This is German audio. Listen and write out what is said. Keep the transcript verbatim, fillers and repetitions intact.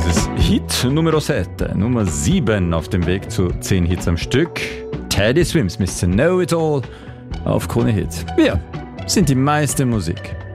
Das ist Hit Numero sieben, Nummer sieben auf dem Weg zu zehn Hits am Stück. Teddy Swims, Mister Know It All auf Krone Hit. Wir sind die meiste Musik.